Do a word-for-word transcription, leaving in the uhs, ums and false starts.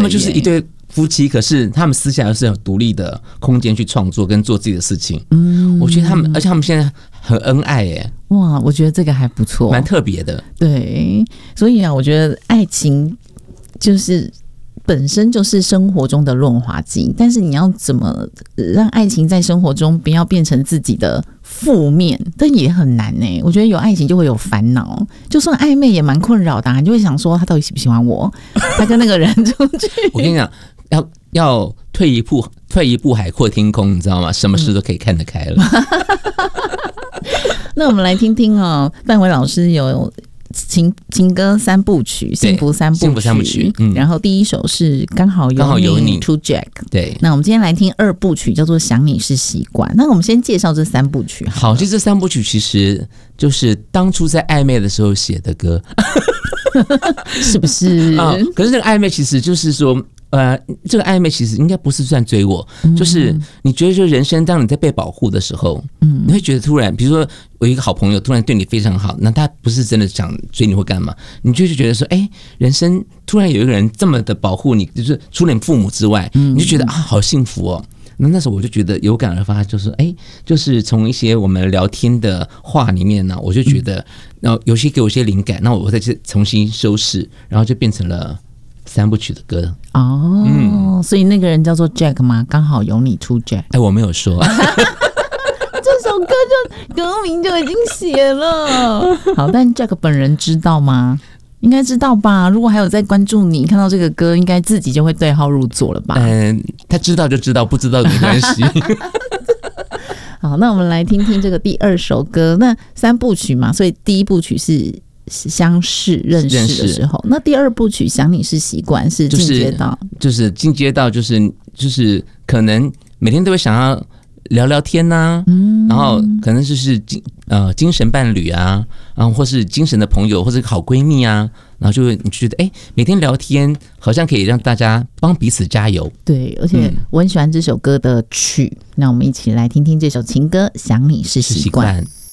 们就是一对夫妻，可是他们私下又是有独立的空间去创作跟做自己的事情。嗯，我觉得他们，而且他们现在很恩爱耶。 哇，我觉得这个还不错， 蛮特别的。 对，所以啊，我觉得爱情就是本身就是生活中的润滑剂，但是你要怎么让爱情在生活中不要变成自己的负面，但也很难呢、欸。我觉得有爱情就会有烦恼，就算暧昧也蛮困扰的、啊，你就会想说他到底喜不喜欢我，他跟那个人出去。 我跟你讲，要要退一步，退一步海阔天空，你知道吗？什么事都可以看得开了。 那我们来听听哦，范伟老师有情情歌三部曲，幸福三部曲， 幸福三部曲、嗯、 然后第一首是刚好有你 To Jack， 对。 那我们今天来听二部曲，叫做想你是习惯。那我们先介绍这三部曲好。 好，就这三部曲其实就是当初在暧昧的时候写的歌， 是不是、 啊？可是这个暧昧其实就是说。呃，这个暧昧其实应该不是算追我、嗯，就是你觉得，就人生当你在被保护的时候，嗯，你会觉得突然，比如说我有一个好朋友突然对你非常好，那他不是真的想追你或干嘛，你就觉得说，哎、欸，人生突然有一个人这么的保护你，就是除了你父母之外，你就觉得啊，好幸福哦。那那时候我就觉得有感而发，就是哎、欸，就是从一些我们聊天的话里面呢，我就觉得，然后有些给我一些灵感，那我再去重新收拾，然后就变成了。三部曲的歌哦、嗯，所以那个人叫做 Jack 吗？刚好有你 To Jack。 哎，我没有说， 这首歌就歌名就已经写了。好，但 Jack 本人知道吗？应该知道吧？如果还有在关注你，看到这个歌，应该自己就会对号入座了吧？ 嗯，他知道就知道，不知道没关系。 好，那我们来听听这个第二首歌。那三部曲嘛，所以第一部曲是。相识认识的时候，那第二部曲想你是习惯是进阶到、 就是、就是进阶到就是就是可能每天都会想要聊聊天呐、啊嗯，然后可能就是精呃精神伴侣啊，然后或是精神的朋友或者好闺蜜啊，然后就你觉得哎、欸、每天聊天好像可以让大家帮彼此加油。 对，而且我很喜欢这首歌的曲，嗯、那我们一起来听听这首情歌《想你是习惯》。